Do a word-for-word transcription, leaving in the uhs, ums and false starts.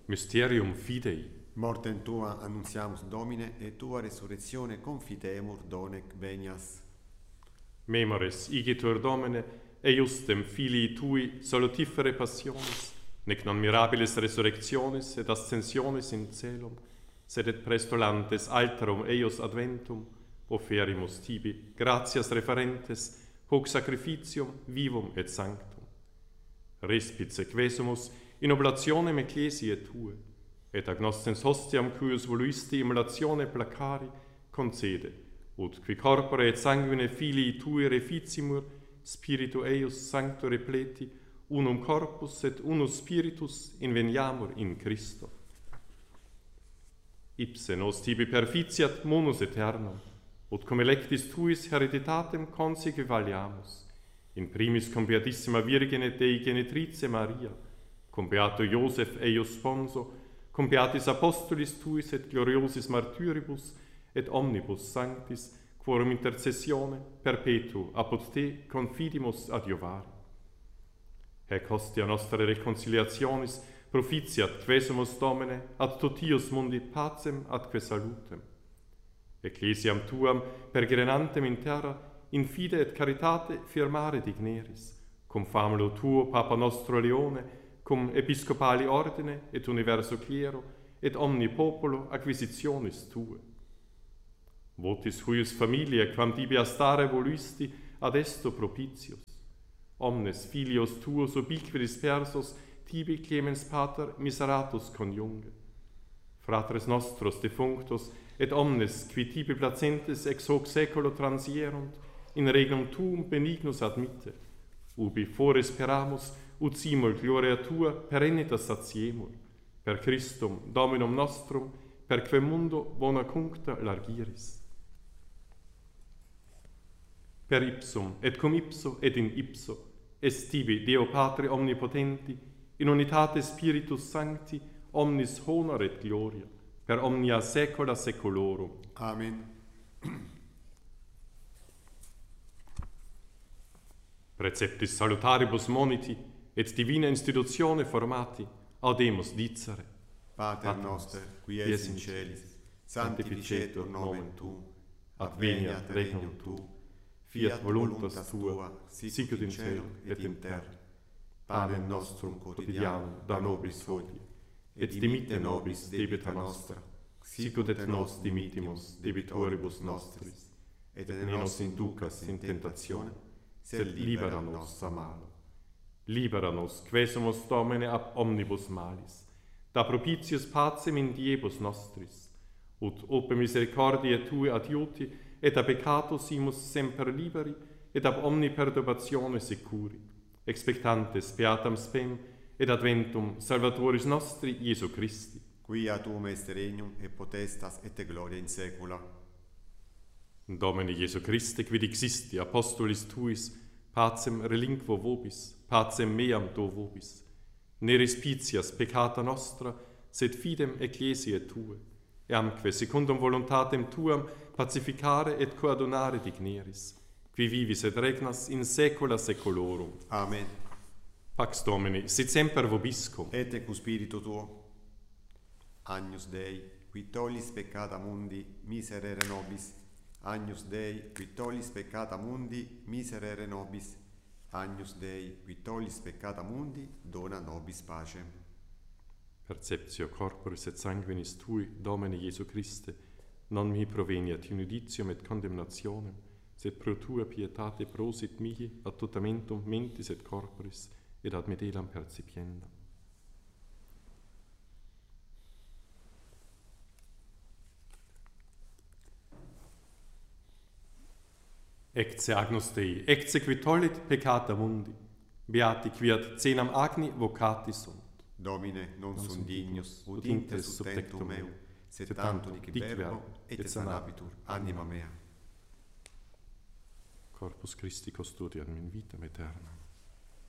Mysterium Fidei. Mortem tua annunziamus, Domine, et tua resurrectione confitemur donec venias. Memores igitur Domine, eiustem filii tui salutifere passionis, nec non mirabilis resurrectionis et ascensionis in celum, sed et prestolantes alterum eius adventum, oferimus tibi gratias referentes, hoc sacrificium vivum et sanctum. Respit sequesumus in oblationem ecclesiae tue, et agnoscens hostiam cuius voluisti immolatione placari concede, ut qui corpore et sanguine filii tui reficimur, spiritu eius sancto repleti, unum corpus et unus spiritus inveniamur in Christo. Ipse nos tibi perficiat munus aeternum, ut cum electis tuis hereditatem consigue valiamus, in primis cum beatissima Virgine Dei Genitrice Maria, cum beato Iosef eius sponso, cum beatis apostolis tuis et gloriosis martyribus, et omnibus sanctis, quorum intercessione perpetuo apud te confidimus adiovare. Hec hostia nostra reconciliationis propitiat quesumus Domine ad totius mundi pacem atque salutem. Ecclesiam tuam pergrenantem in terra in fide et caritate firmare digneris, cum famulo tuo Papa nostro Leone, cum episcopali ordine et universo clero et omni popolo acquisitionis tue. Votis huius familiae quam tibi astare voluisti ad esto propitius. Omnes filios tuos ubique dispersos tibi clemens pater miseratus conjunge. Fratres nostros defunctos et omnes qui tibi placentes ex hoc seculo transierunt in regnum tuum benignus admitte, ubi fore speramus ut simul gloria tua perennitas satiemur, per Christum Dominum nostrum, per quem mundo bona cuncta largiris. Per ipsum et cum ipso et in ipso est tibi Deo Patre omnipotenti, in unitate Spiritus Sancti, omnis honor et gloria, per omnia saecula saeculorum. Amen. Preceptis salutaribus moniti, et divina institutione formati, audemus dicere. Pater noster, qui es in celis, sanctificetur nomen tuum, adveniat regnum tuum, fiat voluntas tua, sicut in cielo et in terra. Panem nostrum quotidianum da nobis hodie, et dimitte nobis debita nostra, sicut et nos dimittimus debitoribus nostris, et ne nos inducas in tentationem, sed libera nos a malo. Libera nos, quesumus Domine ab omnibus malis, da propitius pacem in diebus nostris, ut ope misericordiae Tue adiuti, et a peccatus simus semper liberi, et ab omni perturbatione securi, expectantes beatam spem, et adventum Salvatoris nostri Iesu Christi. Quia tuum est regnum et potestas et gloria in saecula. Domine Iesu Christe, quid existi apostolis Tuis, pacem relinquo vobis, pacem meam do vobis. Ne respicias peccata nostra, sed fidem ecclesiae Tue, eamque secundum voluntatem Tuam pacificare et coadunare digneris, qui vivis et regnas in saecula saeculorum. Amen. Pax Domini, sit semper vobiscum. Et ecum spiritu tuo. Agnus Dei, qui tollis peccata mundi, miserere nobis. Agnus Dei, qui tollis peccata mundi, miserere nobis. Agnus Dei, qui tollis peccata mundi, dona nobis pacem. Perceptio corporis et sanguinis Tui, Domine Iesu Christe, non mihi proveniat in judicium et condemnationem, sed pro Tua pietate prosit mihi ad tutamentum mentis et corporis, et ad medelam percipiendam. Ecce Agnus Dei, ecce qui tollit peccata mundi, beati quiat cenam agni vocati sunt. Domine, non sum dignus, ut inter subtectum meu, sed tantum dic verbo, et sanabitur anima mea. Corpus Christi custodiam in vitam aeternam.